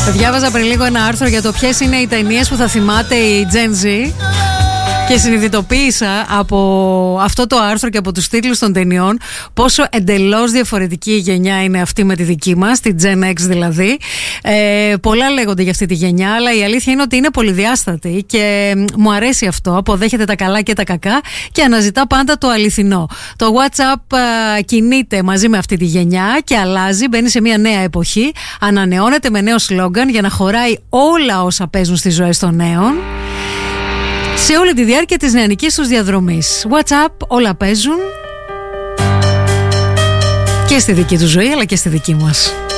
Διάβαζα πριν λίγο ένα άρθρο για το ποιες είναι οι ταινίες που θα θυμάται η Gen Z και συνειδητοποίησα από αυτό το άρθρο και από τους τίτλους των ταινιών πόσο εντελώς διαφορετική η γενιά είναι αυτή με τη δική μας, τη Gen X δηλαδή. Πολλά λέγονται για αυτή τη γενιά, αλλά η αλήθεια είναι ότι είναι πολυδιάστατη και μου αρέσει αυτό. Αποδέχεται τα καλά και τα κακά και αναζητά πάντα το αληθινό. Το WhatsApp κινείται μαζί με αυτή τη γενιά και αλλάζει, μπαίνει σε μια νέα εποχή, ανανεώνεται με νέο σλόγγαν για να χωράει όλα όσα παίζουν στις ζωές των νέων σε όλη τη διάρκεια της νεανικής τους διαδρομής. WhatsApp, όλα παίζουν και στη δική του ζωή αλλά και στη δική μας.